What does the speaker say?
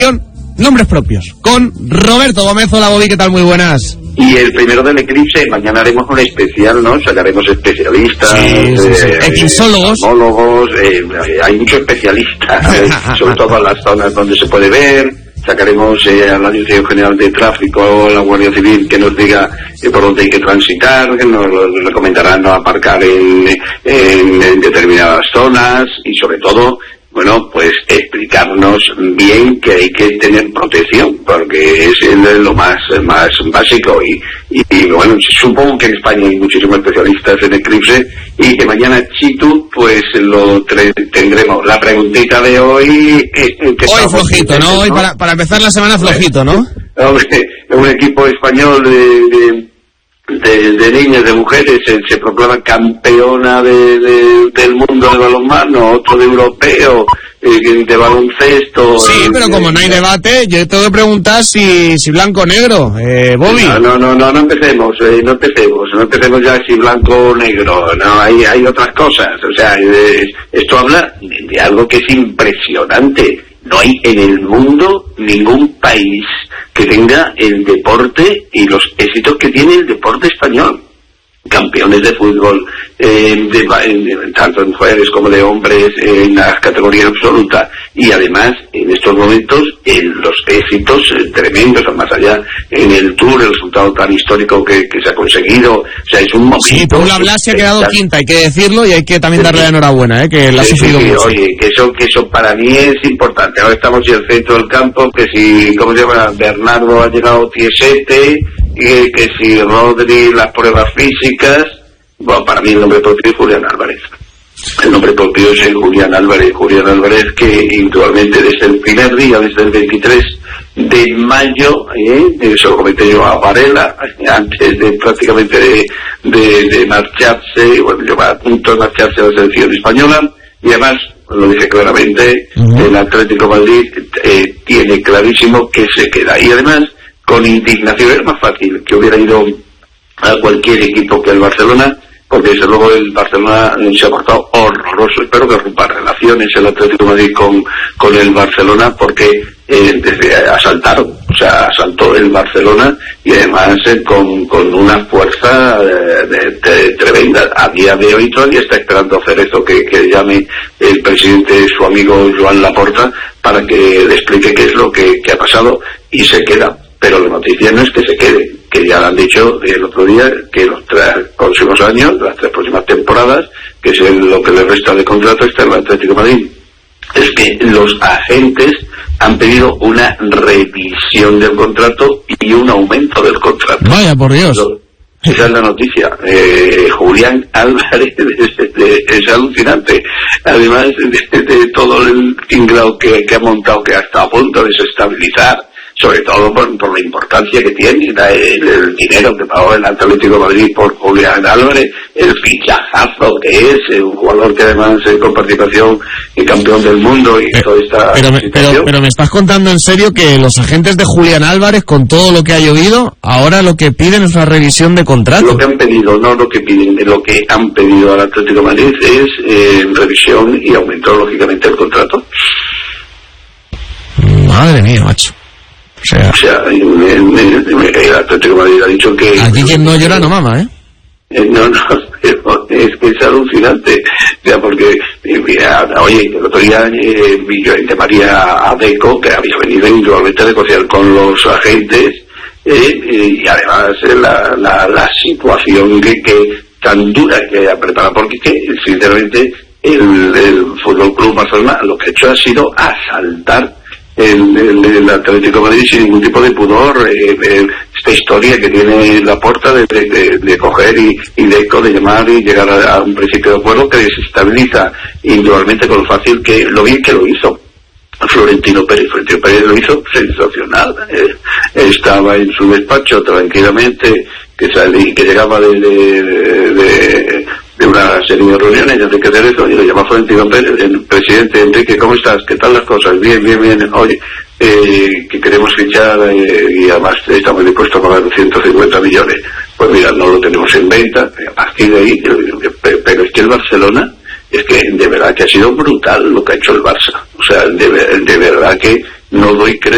Nombres propios, con Roberto Gómez. Hola, Bobby, ¿qué tal? Muy buenas. Y el primero del eclipse, mañana haremos un especial, ¿no? Sacaremos especialistas, equinzólogos, hay muchos especialistas, sobre todo en las zonas donde se puede ver. Sacaremos a la Dirección General de Tráfico, a la Guardia Civil, que nos diga por dónde hay que transitar, que nos recomendarán no aparcar en determinadas zonas y sobre todo, bueno, pues explicarnos bien que hay que tener protección, porque es lo más básico y bueno, supongo que en España hay muchísimos especialistas en eclipse y que mañana, Chitu, pues lo tendremos. La preguntita de hoy... hoy flojito, ¿no? Hoy para empezar la semana flojito, ¿no? Hombre, un equipo español de niñas, de mujeres, se proclama campeona del mundo de balonmano, otro de europeo, de baloncesto. Sí, pero como no hay debate, yo tengo que preguntar si blanco o negro, Bobby. No empecemos ya si blanco o negro, no, hay otras cosas, o sea, esto habla de algo que es impresionante. No hay en el mundo ningún país que tenga el deporte y los éxitos que tiene el deporte español. Campeones de fútbol, tanto en mujeres como de hombres, en las categorías absolutas. Y además, en estos momentos, los éxitos tremendos, más allá en el Tour, el resultado tan histórico que se ha conseguido. O sea, es un momento... Sí, Paula Blas se ha quedado quinta, hay que decirlo, y hay que también darle la enhorabuena, que la ha sufrido mucho. Oye, que eso para mí es importante. Ahora estamos en el centro del campo, que si, ¿cómo se llama? Bernardo ha llegado Tiesete, que si Rodri, las pruebas físicas. Bueno, para mí el nombre propio es Julián Álvarez. El nombre propio es Julián Álvarez, que indudablemente desde el primer día, desde el 23 de mayo, eso lo comenté yo a Varela, antes de prácticamente de marcharse, bueno, yo a punto de marcharse a la selección española, y además, lo dije claramente, el Atlético de Madrid tiene clarísimo que se queda. Y además, con indignación, es más fácil que hubiera ido a cualquier equipo que el Barcelona, porque desde luego el Barcelona se ha portado horroroso. Espero que rompa relaciones el Atlético de Madrid con el Barcelona, porque asaltó el Barcelona y además con una fuerza tremenda. A día de hoy todavía está esperando hacer esto que llame el presidente, su amigo Joan Laporta, para que le explique qué es lo que ha pasado, y se queda. Pero la noticia no es que se quede, que ya lo han dicho el otro día, que los 3 próximos años, las 3 próximas temporadas, que es lo que le resta de contrato, está el Atlético de Madrid. Es que los agentes han pedido una revisión del contrato y un aumento del contrato. Vaya, por Dios. Esa es la noticia. Julián Álvarez es alucinante. Además de todo el tinglao que ha montado, que ha estado a punto de desestabilizar, sobre todo por la importancia que tiene el dinero que pagó el Atlético de Madrid por Julián Álvarez, el fichajazo que es, un jugador que además con participación y campeón del mundo y toda esta situación. Pero me estás contando en serio que los agentes de Julián Álvarez, con todo lo que ha llovido, ahora lo que piden es una revisión de contrato. Lo que han pedido, no lo que piden, lo que han pedido al Atlético de Madrid es revisión y aumento lógicamente el contrato. Madre mía, macho. O sea, el Atlético de Madrid ha dicho que... Aquí quien no llora no mama, No, es que es alucinante. O sea, porque, oye, el otro día vi yo a María Adeco, que había venido individualmente a negociar con los agentes, y además la situación que tan dura que ha preparado, porque sinceramente el Fútbol Club Barcelona lo que ha hecho ha sido asaltar el Atlético de Madrid sin ningún tipo de pudor. Esta historia que tiene Laporta de coger y de llamar y llegar a un principio de acuerdo que desestabiliza indudablemente con lo bien que lo hizo Florentino Pérez lo hizo sensacional. Estaba en su despacho tranquilamente, que llegaba de una serie de reuniones de Enrique Cerezo, y lo llama Florentino Pérez, el presidente: Enrique, ¿cómo estás? ¿Qué tal las cosas? Bien. Oye, que queremos fichar y además estamos dispuestos a pagar 150 millones. Pues mira, no lo tenemos en venta. A partir de ahí, pero es que el Barcelona, es que de verdad que ha sido brutal lo que ha hecho el Barça. O sea, de verdad que no doy crédito